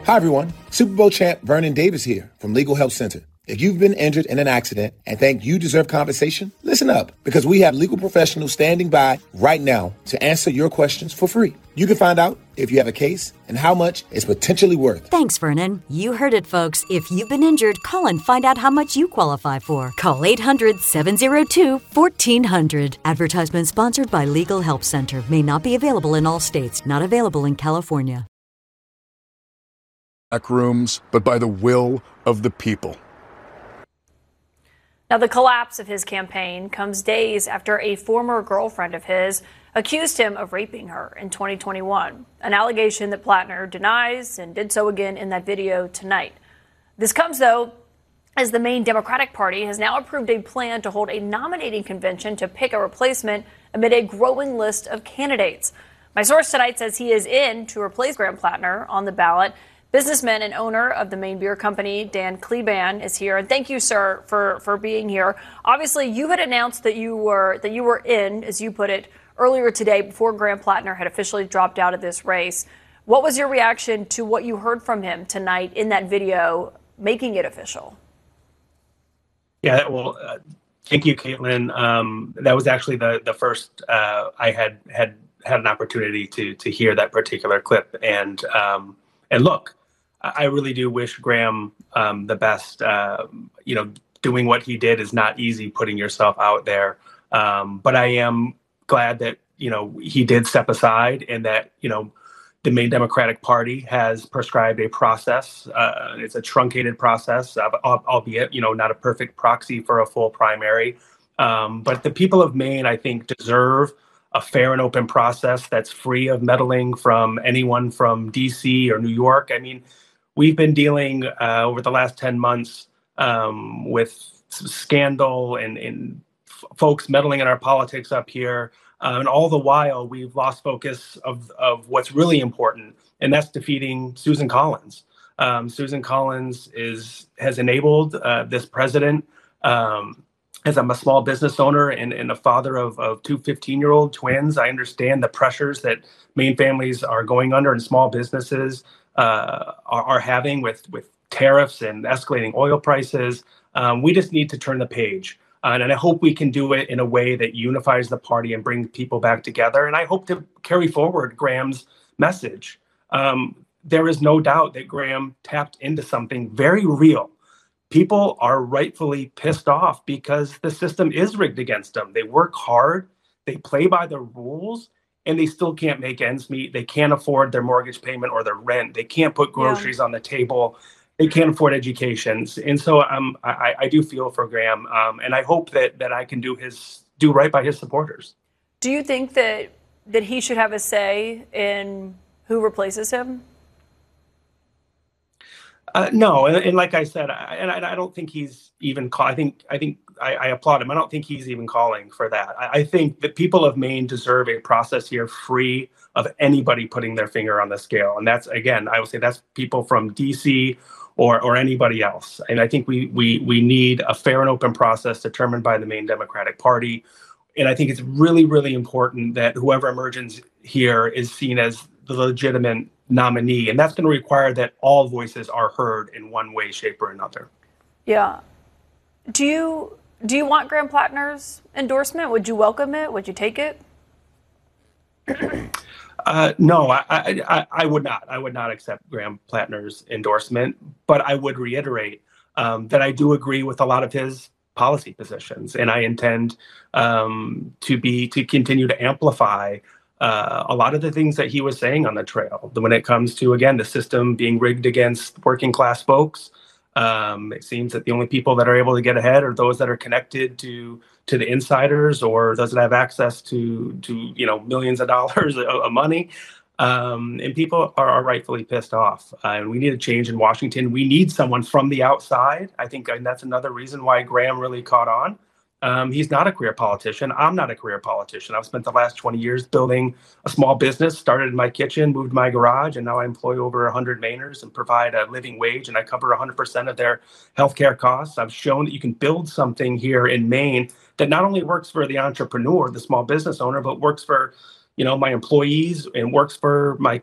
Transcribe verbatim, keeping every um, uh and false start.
Hi, everyone. Super Bowl champ Vernon Davis here from Legal Help Center. If you've been injured in an accident and think you deserve compensation, listen up, because we have legal professionals standing by right now to answer your questions for free. You can find out if you have a case and how much it's potentially worth. Thanks, Vernon. You heard it, folks. If you've been injured, call and find out how much you qualify for. Call eight hundred, seven oh two, fourteen hundred. Advertisement sponsored by Legal Help Center. May not be available in all states. Not available in California. Back rooms, but by the will of the people. Now, the collapse of his campaign comes days after a former girlfriend of his accused him of raping her in twenty twenty-one, an allegation that Plattner denies and did so again in that video tonight. This comes, though, as the Maine Democratic Party has now approved a plan to hold a nominating convention to pick a replacement amid a growing list of candidates. My source tonight says he is in to replace Graham Plattner on the ballot. Businessman and owner of the Maine Beer Company, Dan Kleban, is here. And thank you, sir, for, for being here. Obviously, you had announced that you were that you were in, as you put it, earlier today before Graham Plattner had officially dropped out of this race. What was your reaction to what you heard from him tonight in that video, making it official? Yeah, well, uh, thank you, Caitlin. Um, that was actually the the first uh, I had had had an opportunity to to hear that particular clip, and um, and look. I really do wish Graham um, the best. Uh, you know, doing what he did is not easy, putting yourself out there. Um, but I am glad that, you know, he did step aside, and that, you know, the Maine Democratic Party has prescribed a process. Uh, it's a truncated process, uh, albeit, you know, not a perfect proxy for a full primary. Um, but the people of Maine, I think, deserve a fair and open process that's free of meddling from anyone from D C or New York. I mean, we've been dealing uh, over the last ten months um, with scandal and, and f- folks meddling in our politics up here. Uh, and all the while, we've lost focus of, of what's really important, and that's defeating Susan Collins. Um, Susan Collins is has enabled uh, this president, um, as I'm a small business owner and, and a father of, of two fifteen-year-old twins. I understand the pressures that Maine families are going under and small businesses Uh, are, are having with, with tariffs and escalating oil prices. Um, we just need to turn the page. Uh, and I hope we can do it in a way that unifies the party and brings people back together. And I hope to carry forward Graham's message. Um, there is no doubt that Graham tapped into something very real. People are rightfully pissed off because the system is rigged against them. They work hard, they play by the rules, and they still can't make ends meet. They can't afford their mortgage payment or their rent. They can't put groceries yeah. on the table. They can't afford education. And so um, I, I do feel for Graham, um, and I hope that that I can do his do right by his supporters. Do you think that that he should have a say in who replaces him? Uh, no, and, and like I said, I, and I, I don't think he's even call. I think I think I, I applaud him. I don't think he's even calling for that. I, I think the people of Maine deserve a process here free of anybody putting their finger on the scale, and that's again, I would say that's people from D C or or anybody else. And I think we we we need a fair and open process determined by the Maine Democratic Party. And I think it's really really important that whoever emerges here is seen as the legitimate nominee, and that's going to require that all voices are heard in one way, shape, or another. Yeah. Do you do you want Graham Plattner's endorsement? Would you welcome it? Would you take it? uh, no, I, I I would not. I would not accept Graham Plattner's endorsement, but I would reiterate um, that I do agree with a lot of his policy positions, and I intend um, to be to continue to amplify Uh, a lot of the things that he was saying on the trail when it comes to, again, the system being rigged against working class folks. Um, it seems that the only people that are able to get ahead are those that are connected to to the insiders or those that have access to to you know millions of dollars of, of money. Um, and people are, are rightfully pissed off. Uh, and we need a change in Washington. We need someone from the outside. I think and that's another reason why Graham really caught on. Um, he's not a career politician. I'm not a career politician. I've spent the last twenty years building a small business, started in my kitchen, moved my garage, and now I employ over one hundred Mainers and provide a living wage, and I cover one hundred percent of their healthcare costs. I've shown that you can build something here in Maine that not only works for the entrepreneur, the small business owner, but works for, you know, my employees and works for my